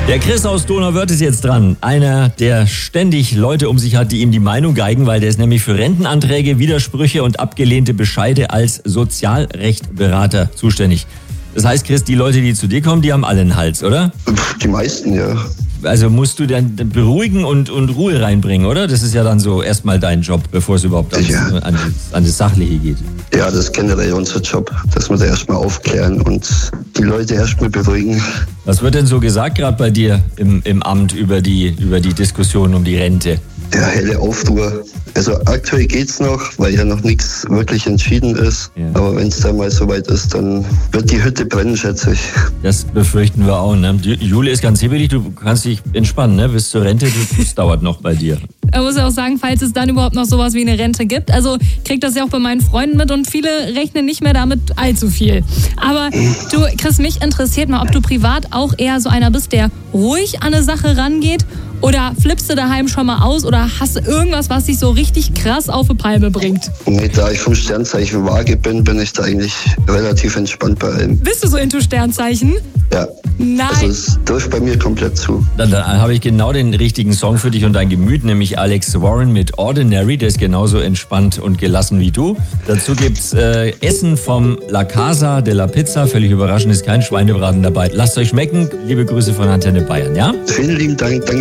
Der Chris aus Donauwörth ist jetzt dran. Einer, der ständig Leute um sich hat, die ihm die Meinung geigen, weil der ist nämlich für Rentenanträge, Widersprüche und abgelehnte Bescheide als Sozialrechtberater zuständig. Das heißt, Chris, die Leute, die zu dir kommen, die haben alle einen Hals, oder? Die meisten, ja. Also musst du dann beruhigen und Ruhe reinbringen, oder? Das ist ja dann so erstmal dein Job, bevor es überhaupt an das Sachliche geht. Ja, das ist generell unser Job, dass wir da erstmal aufklären und die Leute erstmal beruhigen. Was wird denn so gesagt gerade bei dir im Amt über die Diskussion um die Rente? Ja, helle Aufruhr. Also aktuell geht's noch, weil ja noch nichts wirklich entschieden ist. Ja. Aber wenn es dann mal soweit ist, dann wird die Hütte brennen, schätze ich. Das befürchten wir auch. Ne? Jule ist ganz hibbelig, du kannst dich entspannen, ne? Bis zur Rente, das dauert noch bei dir. Man muss ja auch sagen, falls es dann überhaupt noch sowas wie eine Rente gibt. Also krieg das ja auch bei meinen Freunden mit und viele rechnen nicht mehr damit allzu viel. Aber du, Chris, mich interessiert mal, ob du privat auch eher so einer bist, der ruhig an eine Sache rangeht. Oder flippst du daheim schon mal aus oder hast du irgendwas, was dich so richtig krass auf die Palme bringt? Nee, da ich vom Sternzeichen Waage bin ich da eigentlich relativ entspannt bei allem. Bist du so into Sternzeichen? Ja. Nein. Also es trifft bei mir komplett zu. Dann habe ich genau den richtigen Song für dich und dein Gemüt, nämlich Alex Warren mit Ordinary. Der ist genauso entspannt und gelassen wie du. Dazu gibt's Essen vom La Casa de la Pizza. Völlig überraschend, ist kein Schweinebraten dabei. Lasst euch schmecken. Liebe Grüße von Antenne Bayern, ja? Vielen lieben Dank. Danke.